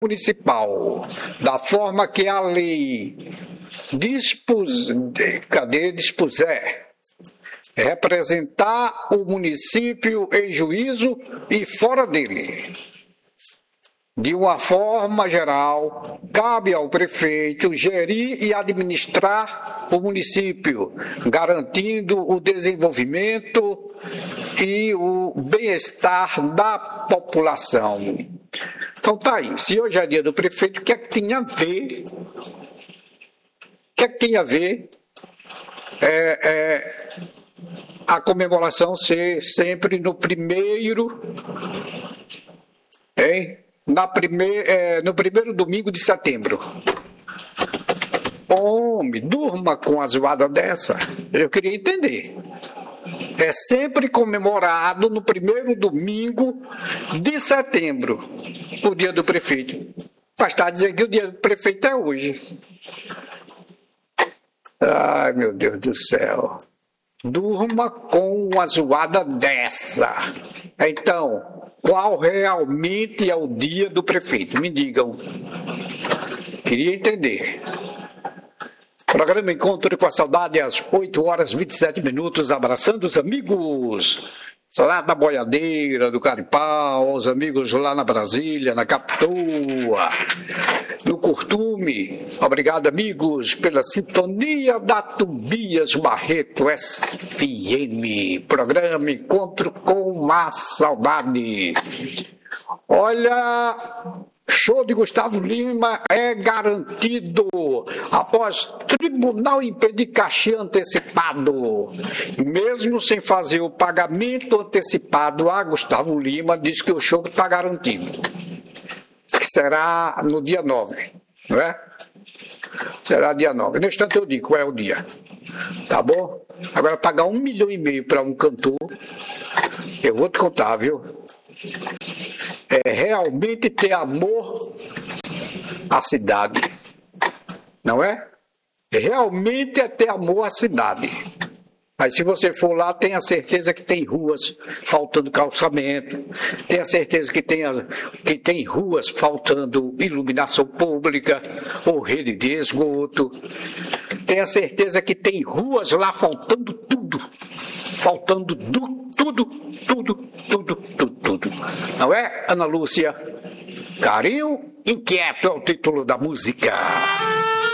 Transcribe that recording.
municipal, da forma que a lei dispuser, representar o município em juízo e fora dele. De uma forma geral, cabe ao prefeito gerir e administrar o município, garantindo o desenvolvimento e o bem-estar da população. Então tá aí, se hoje é dia do prefeito, o que é que tinha a ver? O que é que tinha a ver a comemoração ser sempre no primeiro, no primeiro domingo de setembro? Homem, durma com uma zoada dessa. Eu queria entender. É sempre comemorado no primeiro domingo de setembro, o dia do prefeito. Mas está dizendo que o dia do prefeito é hoje. Ai, meu Deus do céu. Durma com uma zoada dessa. Então, qual realmente é o dia do prefeito? Me digam. Queria entender. Programa Encontro com a Saudade às 8 horas 27 minutos, abraçando os amigos lá da Boiadeira, do Caripau, os amigos lá na Brasília, na Capitua, no Curtume. Obrigado, amigos, pela sintonia da Tobias Barreto FM. Programa Encontro com a Saudade. Olha, show de Gustavo Lima é garantido após tribunal impedir cachê antecipado. Mesmo sem fazer o pagamento antecipado, a Gustavo Lima diz que o show está garantido. Que será no dia 9, não é? Será dia 9. No instante eu digo qual é o dia. Tá bom? Agora pagar 1,5 milhão para um cantor, eu vou te contar, viu? É realmente ter amor à cidade, não é? Realmente é ter amor à cidade. Mas se você for lá, tenha certeza que tem ruas faltando calçamento, tenha certeza que tem ruas faltando iluminação pública ou rede de esgoto, tenha certeza que tem ruas lá faltando tudo. Faltando tudo. Não é, Ana Lúcia? Carinho Inquieto é o título da música.